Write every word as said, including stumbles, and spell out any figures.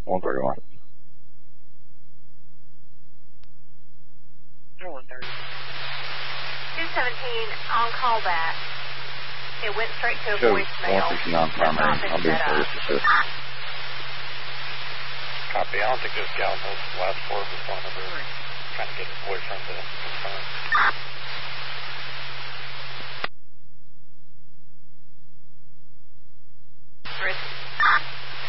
one thirty-one. one thirty. two seventeen on callback. It went straight to a Show voicemail. one sixty-nine primary. I'll be in service to assist. Copy. I don't think this gal knows the last four of his phone number. Trying to get his boyfriend to confirm.